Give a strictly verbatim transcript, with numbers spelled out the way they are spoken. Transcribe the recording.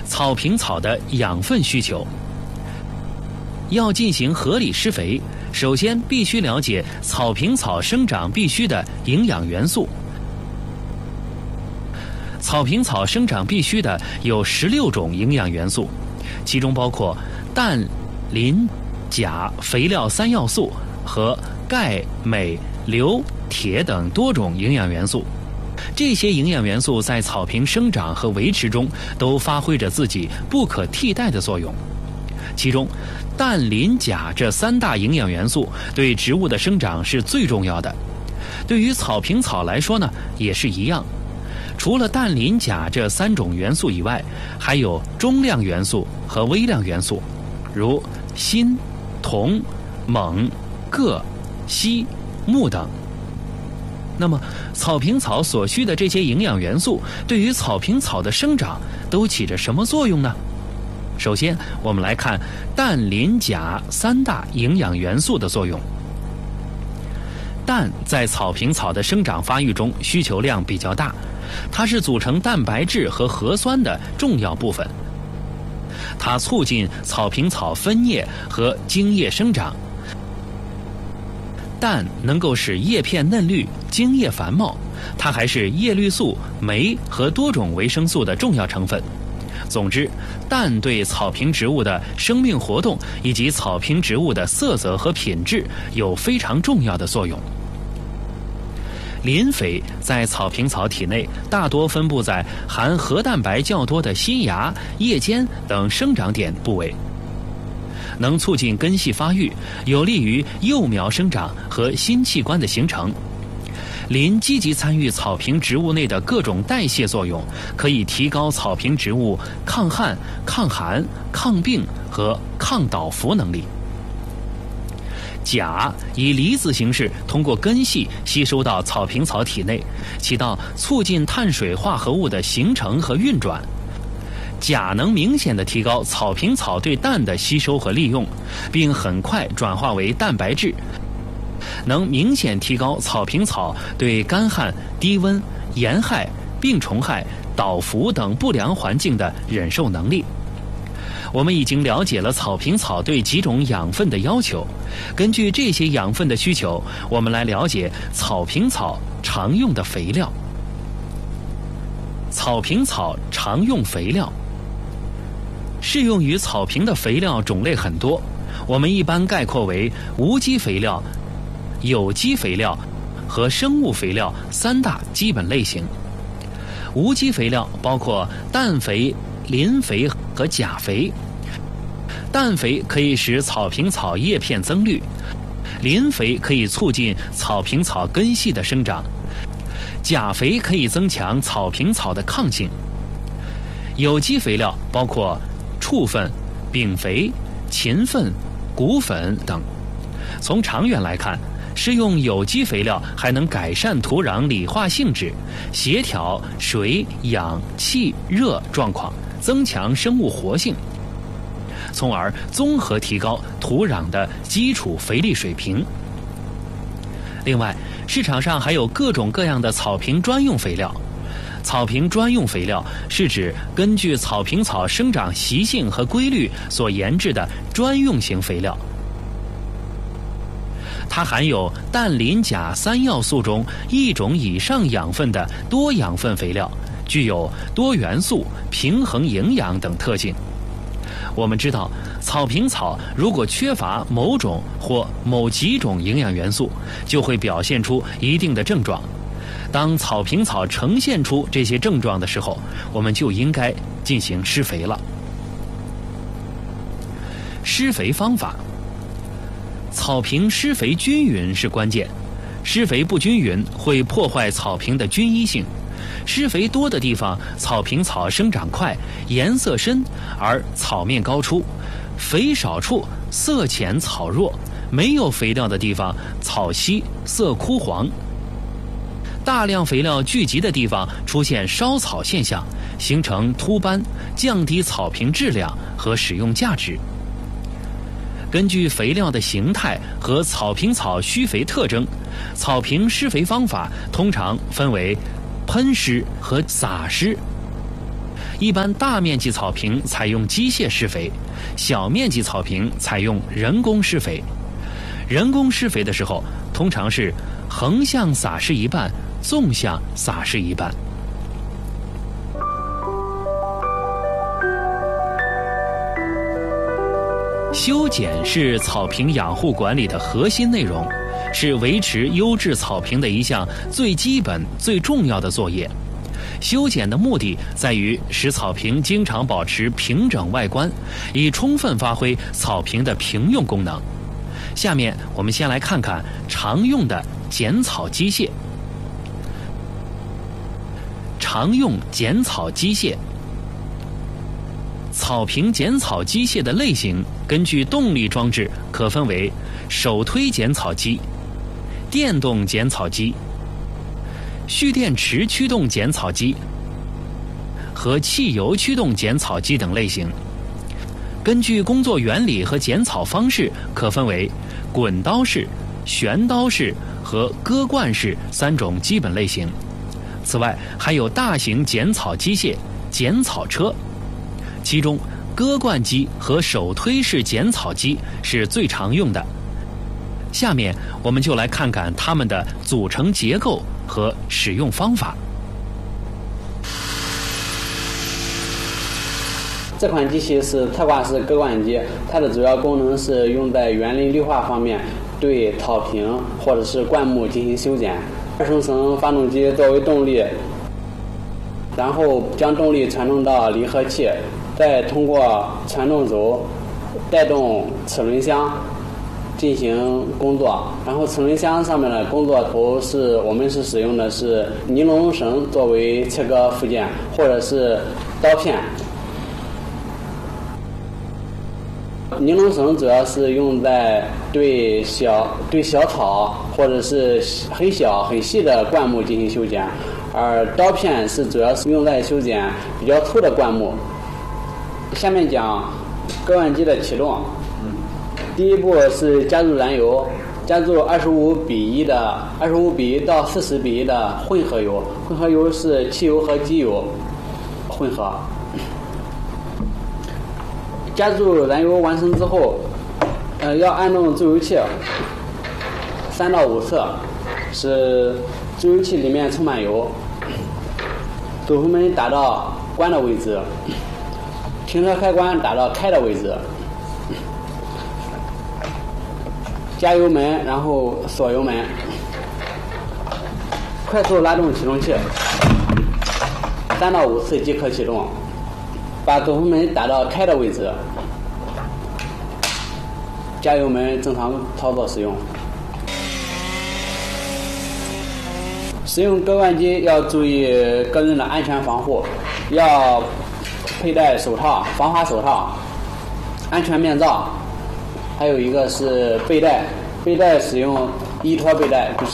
草坪草的养分需求。要进行合理施肥，首先必须了解草坪草生长必需的营养元素。草坪草生长必需的有十六种营养元素，其中包括氮、磷、钾、肥料三要素和钙、镁、硫、铁等多种营养元素。这些营养元素在草坪生长和维持中都发挥着自己不可替代的作用。其中，氮、磷、钾这三大营养元素对植物的生长是最重要的。对于草坪草来说呢，也是一样。除了氮、磷、钾这三种元素以外，还有中量元素和微量元素，如锌、铜、锰、铬、硒、钼等。那么，草坪草所需的这些营养元素，对于草坪草的生长都起着什么作用呢？首先，我们来看氮、磷、钾三大营养元素的作用。氮在草坪草的生长发育中需求量比较大，它是组成蛋白质和核酸的重要部分。它促进草坪草分叶和茎叶生长。氮能够使叶片嫩绿、茎叶繁茂，它还是叶绿素、酶和多种维生素的重要成分。总之，氮对草坪植物的生命活动以及草坪植物的色泽和品质有非常重要的作用。磷肥在草坪草体内大多分布在含核蛋白较多的新芽、叶尖等生长点部位，能促进根系发育，有利于幼苗生长和新器官的形成。磷积极参与草坪植物内的各种代谢作用，可以提高草坪植物抗旱、抗寒、抗病和抗倒伏能力。钾以离子形式通过根系吸收到草坪草体内，起到促进碳水化合物的形成和运转。钾能明显地提高草坪草对氮的吸收和利用，并很快转化为蛋白质，能明显提高草坪草对干旱、低温、严害、病虫害、倒伏等不良环境的忍受能力。我们已经了解了草坪草对几种养分的要求，根据这些养分的需求，我们来了解草坪草常用的肥料。草坪草常用肥料，适用于草坪的肥料种类很多，我们一般概括为无机肥料、有机肥料和生物肥料三大基本类型。无机肥料包括氮肥、磷肥和钾肥。氮肥可以使草坪草叶片增绿，磷肥可以促进草坪草根系的生长，钾肥可以增强草坪草的抗性。有机肥料包括畜粪、丙肥、禽粪、骨粉等。从长远来看，施用有机肥料还能改善土壤理化性质，协调水、氧、气、热状况，增强生物活性，从而综合提高土壤的基础肥力水平。另外，市场上还有各种各样的草坪专用肥料。草坪专用肥料是指根据草坪草生长习性和规律所研制的专用型肥料。它含有氮、磷、钾三要素中一种以上养分的多养分肥料，具有多元素、平衡营养等特性。我们知道，草坪草如果缺乏某种或某几种营养元素，就会表现出一定的症状。当草坪草呈现出这些症状的时候，我们就应该进行施肥了。施肥方法，草坪施肥均匀是关键，施肥不均匀会破坏草坪的均一性。施肥多的地方，草坪草生长快，颜色深，而草面高出；肥少处，色浅草弱。没有肥料的地方，草稀，色枯黄。大量肥料聚集的地方出现烧草现象，形成秃斑，降低草坪质量和使用价值。根据肥料的形态和草坪草需肥特征，草坪施肥方法通常分为喷施和撒施。 一般大面积草坪采用机械施肥，小面积草坪采用人工施肥。人工施肥的时候，通常是横向撒施一半，纵向撒施一半。修剪是草坪养护管理的核心内容，是维持优质草坪的一项最基本、最重要的作业。修剪的目的在于使草坪经常保持平整外观，以充分发挥草坪的平用功能。下面我们先来看看常用的剪草机械。常用剪草机械。草坪剪草机械的类型根据动力装置可分为手推剪草机、电动剪草机、蓄电池驱动剪草机和汽油驱动剪草机等类型。根据工作原理和剪草方式可分为滚刀式、旋刀式和割冠式三种基本类型。此外还有大型剪草机械、剪草车，其中割冠机和手推式剪草机是最常用的。下面我们就来看看它们的组成结构和使用方法。 这款机器是特挂式割冠机，它的主要功能是用在园林绿化方面，对草坪或者是灌木进行修剪。二冲绳发动机作为动力，然后将动力传动到离合器，再通过传动轴带动齿轮箱进行工作。然后齿轮箱上面的工作头是我们是使用的是尼龙绳作为切割附件，或者是刀片。尼龙绳主要是用在对小对小草或者是很小很细的灌木进行修剪，而刀片是主要是用在修剪比较粗的灌木。下面讲割冠机的启动。第一步是加入燃油，加入二十五比一的二十五比一到四十比一的混合油，混合油是汽油和机油混合。加入燃油完成之后，呃，要按动注油器三到五次，使注油器里面充满油。走红门打到关的位置，停车开关打到开的位置，加油门，然后锁油门，快速拉动启动器，三到五次即可启动。把走红门打到开的位置，加油门正常操作使用。使用割冠机要注意个人的安全防护，要佩戴手套、防滑手套、安全面罩，还有一个是背带。背带使用依托背带，就